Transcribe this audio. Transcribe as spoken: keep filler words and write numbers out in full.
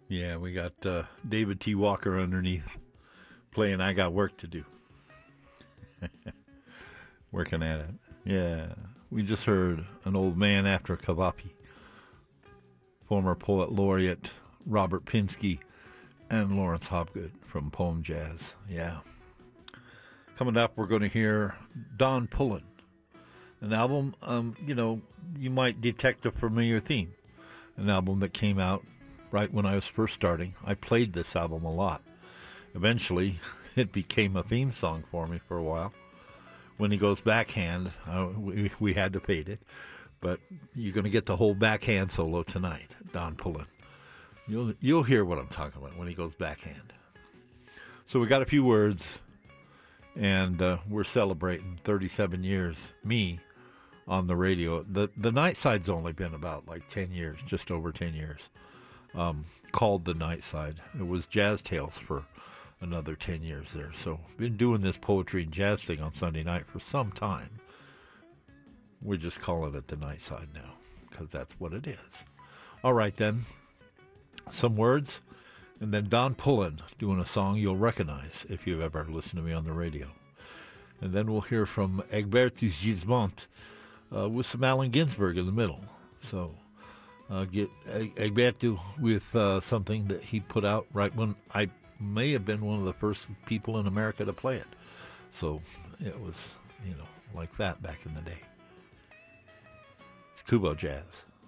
Yeah, we got uh, David T. Walker underneath playing I Got Work to Do. Working at it. Yeah. We just heard An Old Man After Cavapi, former poet laureate Robert Pinsky and Lawrence Hopgood from Poem Jazz. Yeah. Coming up, we're going to hear Don Pullen, an album, um, you know, you might detect a familiar theme. An album that came out right when I was first starting. I played this album a lot. Eventually, it became a theme song for me for a while. When he goes backhand, uh, we, we had to fade it. But you're going to get the whole backhand solo tonight, Don Pullen. You'll, you'll hear what I'm talking about when he goes backhand. So we got a few words, and uh, we're celebrating thirty-seven years, me, on the radio. The the night side's only been about like ten years, just over ten years. Um, called the night side. It was Jazz Tales for another ten years there. So been doing this poetry and jazz thing on Sunday night for some time. We're just calling it the night side now because that's what it is. All right then, some words, and then Don Pullen doing a song you'll recognize if you've ever listened to me on the radio. And then we'll hear from Egberto Gismonte uh, with some Allen Ginsberg in the middle. So uh, get Egberto with uh, something that he put out right when I may have been one of the first people in America to play it. So it was, you know, like that back in the day. It's Kubo Jazz.